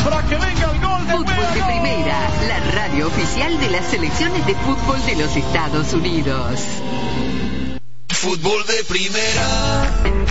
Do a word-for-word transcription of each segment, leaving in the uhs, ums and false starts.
para que venga el gol de Fútbol de Primera, la radio oficial de las selecciones de fútbol de los Estados Unidos. Fútbol de Primera.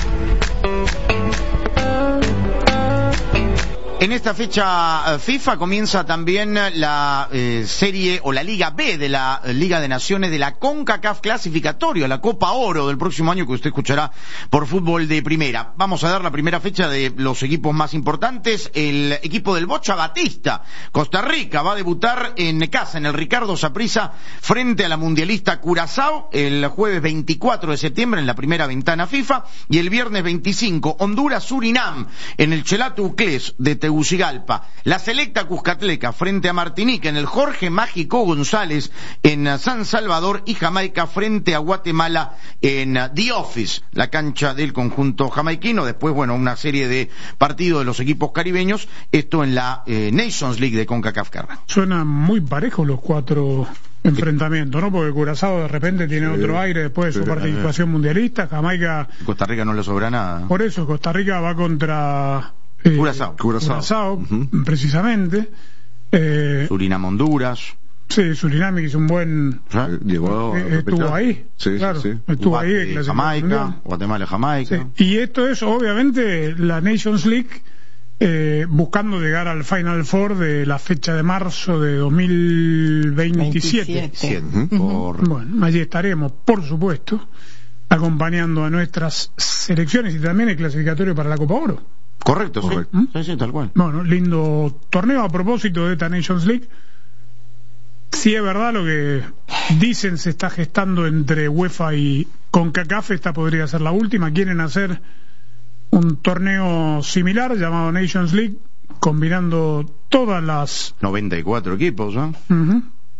En esta fecha FIFA comienza también la eh, serie o la Liga B de la eh, Liga de Naciones de la CONCACAF clasificatorio, la Copa Oro del próximo año que usted escuchará por Fútbol de Primera. Vamos a dar la primera fecha de los equipos más importantes. El equipo del Bocha Batista, Costa Rica, va a debutar en casa, en el Ricardo Saprissa, frente a la mundialista Curazao, el jueves veinticuatro de septiembre en la primera ventana FIFA, y el viernes veinticinco, Honduras-Surinam, en el Chelato Uclés de Tegucigalpa. La selecta Cuscatleca frente a Martinica en el Jorge Mágico González en San Salvador, y Jamaica frente a Guatemala en The Office, la cancha del conjunto jamaiquino. Después, bueno, una serie de partidos de los equipos caribeños, esto en la eh, Nations League de CONCACAF. Carra. Suenan muy parejos los cuatro enfrentamientos, ¿no? Porque Curazao de repente tiene sí, otro aire después de su sí, participación mundialista. Jamaica... Costa Rica no le sobra nada. Por eso Costa Rica va contra... Eh, Curazao. Curazao, Curazao uh-huh. precisamente. Eh, Surinam, Honduras. Sí, Surinam hizo un buen... Llegó eh, estuvo ahí. Sí, claro, sí, sí. Estuvo ahí. De Jamaica, Guatemala, Jamaica. Sí. Y esto es obviamente la Nations League eh, buscando llegar al Final Four de la fecha de marzo de dos mil veintisiete. veintisiete. Uh-huh. Por... Bueno, allí estaremos, por supuesto, acompañando a nuestras selecciones y también el clasificatorio para la Copa Oro. Correcto, Correcto. Sí. sí, sí, tal cual. Bueno, lindo torneo. A propósito de esta Nations League, sí es verdad lo que dicen se está gestando entre UEFA y CONCACAF. Esta podría ser la última. Quieren hacer un torneo similar llamado Nations League, combinando todas las... noventa y cuatro equipos, ¿no? Uh-huh.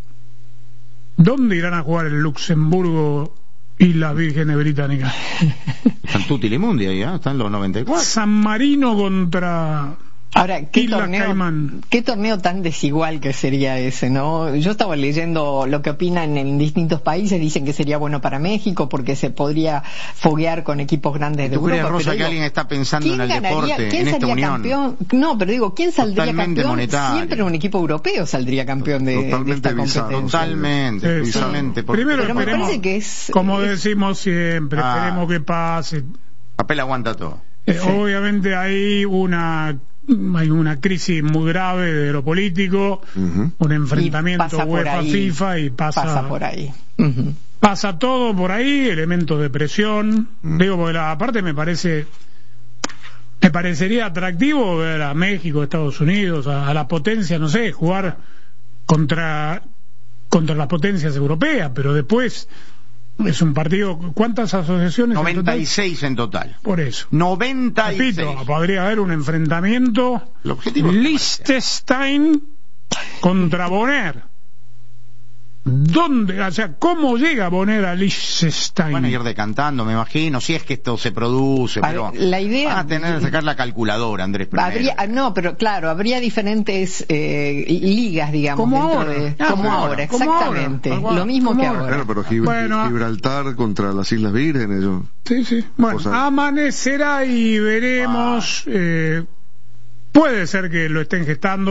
¿Dónde irán a jugar el Luxemburgo y las Vírgenes Británicas? Están tutti li mundi ahí, ¿eh? Están los noventa y cuatro. San Marino contra... Ahora, ¿qué Isla torneo, Caimán. ¿qué torneo tan desigual que sería ese, no? Yo estaba leyendo lo que opinan en distintos países. Dicen que sería bueno para México porque se podría foguear con equipos grandes de ¿Tú crees, Europa. Rosa, pero que digo, alguien está pensando en el ganaría, deporte, ¿quién en esta salía unión? Campeón? No, pero digo, ¿quién saldría Totalmente campeón? monetario. Siempre un equipo europeo saldría campeón de, de esta bizarro. competencia. Totalmente, Sí, totalmente. sí. Porque... Primero Pero me esperemos, parece que es... como es... decimos siempre, Ah. esperemos que pase. Papel aguanta todo. Eh, Sí. Obviamente hay una hay una crisis muy grave de lo político, Uh-huh. un enfrentamiento pasa por UEFA ahí, FIFA y pasa Pasa por ahí. Uh-huh. pasa todo por ahí, elementos de presión. Mm. Digo, porque la, aparte me parece me parecería atractivo ver a México, Estados Unidos, a, a la potencia, no sé, jugar contra contra las potencias europeas, pero después es un partido. ¿Cuántas asociaciones? noventa y seis en total. Por eso. noventa y seis. Repito, podría haber un enfrentamiento El objetivo es Liechtenstein contra Bonner. ¿Dónde? O sea, ¿cómo llega Bonner a Liechtenstein? Van a ir decantando, me imagino, si es que esto se produce, A pero ver, la idea- van a tener que sacar la calculadora, Andrés, primero. Habría, no, pero claro, habría diferentes eh, ligas, digamos, Como dentro ahora. de, Ah, como como ahora, ahora, como exactamente, ahora. lo mismo Como que ahora. ahora. Claro, pero Gib- Bueno. Gibraltar contra las Islas Vírgenes. Yo... Sí, sí. Bueno, Cosa- amanecerá y veremos. Eh, puede ser que lo estén gestando.